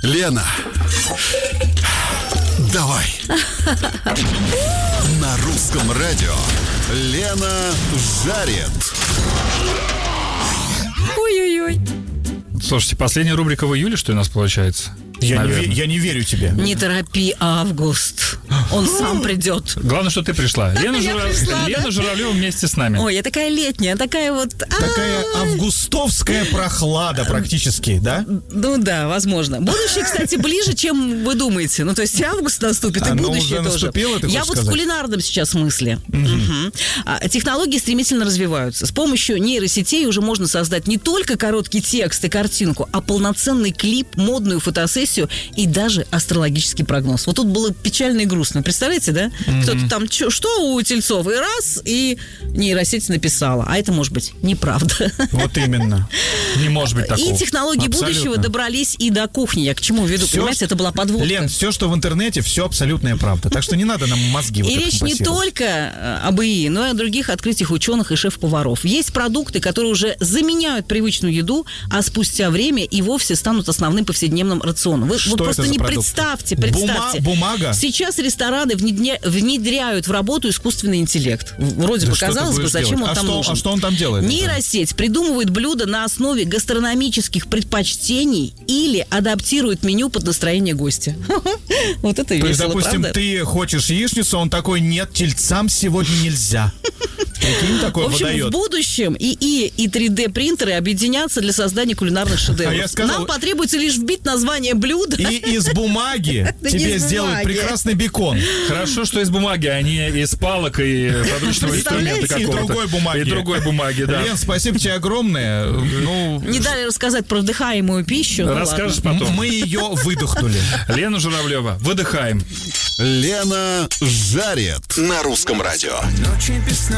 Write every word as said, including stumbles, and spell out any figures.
Лена, давай. На русском радио Лена жарит. Ой-ой-ой. Слушайте, последняя рубрика в июле, что ли, у нас получается? Я не, ве- я не верю тебе. Не торопи август. Он сам придет. Главное, что ты пришла. Лена, Я Жура... пришла, Лена да? Журавлева вместе с нами. Ой, я такая летняя, такая вот... Такая августовская прохлада практически, да? Ну да, возможно. Будущее, кстати, ближе, чем вы думаете. Ну, то есть август наступит, и Оно будущее уже тоже. наступило, ты Я хочешь вот в сказать? кулинарном сейчас смысле. Мгм. А, Технологии стремительно развиваются. С помощью нейросетей уже можно создать не только короткий текст и картинку, а полноценный клип, модную фотосессию и даже астрологический прогноз. Вот тут было печально и грустно. Представляете, да? Кто-то там, чё, что у Тельцова? И раз, и нейросеть написала. А это, может быть, неправда. Вот именно. Не может быть такого. И технологии Абсолютно. будущего добрались и до кухни. Я к чему веду? Всё, Понимаете, это была подводка. Лен, все, что в интернете, все абсолютная правда. Так что не надо нам мозги вот И это речь не компасировать. только э, об ИИ, но и о других открытиях ученых и шеф-поваров. Есть продукты, которые уже заменяют привычную еду, а спустя время и вовсе станут основным повседневным рационом. Вы, Что вы это просто за не продукты? представьте, представьте. Бума- бумага? Сейчас рестораны внедня- внедряют в работу искусственный интеллект. Вроде Да бы, что ты казалось бы, будешь зачем делать? он А там что- нужен? а что он там делает? Нейросеть придумывает блюда на основе гастрономических предпочтений или адаптирует меню под настроение гостя. Вот это То есть, весело, допустим, правда? ты хочешь яичницу, он такой: нет, тельцам сегодня нельзя. Прикинь, такой В общем, выдает. в будущем ИИ и три дэ принтеры объединятся для создания кулинарных шедевров. А я сказал- Нам потребуется лишь вбить название блюда. И из бумаги Да не тебе из сделают бумаги. прекрасный бекон. Хорошо, что из бумаги, а не из палок и подручного инструмента Представляете? И какого-то. другой бумаги. И другой бумаги, да. Лен, спасибо тебе огромное. Ну, Не дали рассказать про вдыхаемую пищу. Ну, Расскажешь ладно. потом. мы ее выдохнули. Лена Журавлева, выдыхаем. Лена жарит. На русском радио.